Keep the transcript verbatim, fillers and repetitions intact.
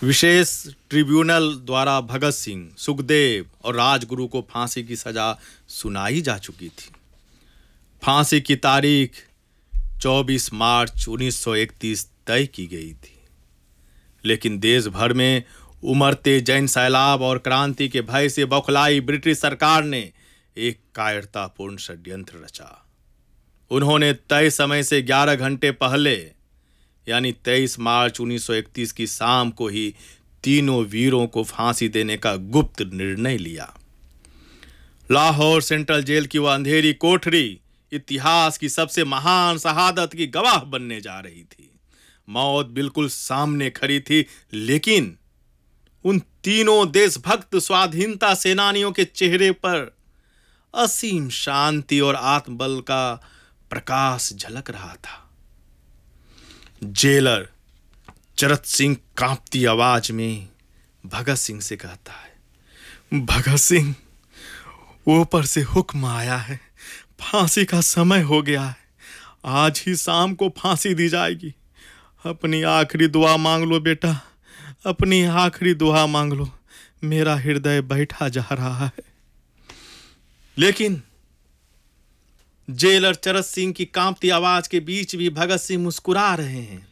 विशेष tribunal द्वारा भगत सिंह, सुखदेव और राजगुरु को फांसी की सजा सुनाई जा चुकी थी। फांसी की तारीख चौबीस मार्च उन्नीस सौ इकतीस तय की गई थी, लेकिन देश भर में उमड़ते जैन सैलाब और क्रांति के भय से बौखलाई ब्रिटिश सरकार ने एक कायरतापूर्ण षड्यंत्र रचा। उन्होंने तय समय से ग्यारह घंटे पहले यानी तेईस मार्च उन्नीस सौ इकतीस की शाम को ही तीनों वीरों को फांसी देने का गुप्त निर्णय लिया। लाहौर सेंट्रल जेल की वह अंधेरी कोठरी इतिहास की सबसे महान शहादत की गवाह बनने जा रही थी। मौत बिल्कुल सामने खड़ी थी, लेकिन उन तीनों देशभक्त स्वाधीनता सेनानियों के चेहरे पर असीम शांति और आत्मबल का प्रकाश झलक रहा था। जेलर चरत सिंह कांपती आवाज में भगत सिंह से कहता है, भगत सिंह, ऊपर से हुक्म आया है, फांसी का समय हो गया है। आज ही शाम को फांसी दी जाएगी। अपनी आखिरी दुआ मांग लो बेटा, अपनी आखिरी दुआ मांग लो। मेरा हृदय बैठा जा रहा है। लेकिन जेलर चरत सिंह की कांपती आवाज के बीच भी भगत सिंह मुस्कुरा रहे हैं।